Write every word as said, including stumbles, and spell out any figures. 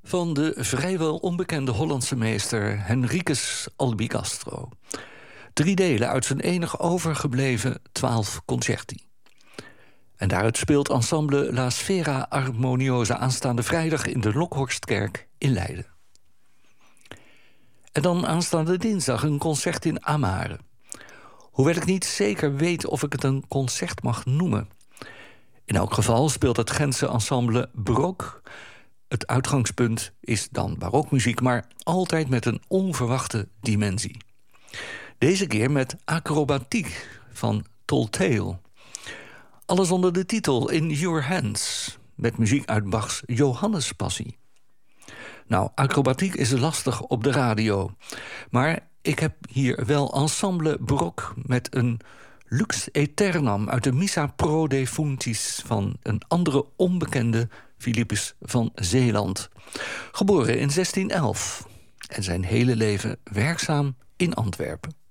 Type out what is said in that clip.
van de vrijwel onbekende Hollandse meester Henricus Albicastro. Drie delen uit zijn enig overgebleven twaalf concerti. En daaruit speelt ensemble La Sfera Armoniosa aanstaande vrijdag in de Lokhorstkerk in Leiden. En dan aanstaande dinsdag een concert in Amare. Hoewel ik niet zeker weet of ik het een concert mag noemen. In elk geval speelt het Gentse ensemble Brok. Het uitgangspunt is dan barokmuziek, maar altijd met een onverwachte dimensie. Deze keer met acrobatiek van Toltale. Alles onder de titel In Your Hands, met muziek uit Bachs Johannespassie. Nou, acrobatiek is lastig op de radio. Maar ik heb hier wel ensemble Brok met een Lux Aeternam uit de Missa Pro Defunctis van een andere onbekende Philippus van Zeeland. Geboren in zestien elf en zijn hele leven werkzaam in Antwerpen.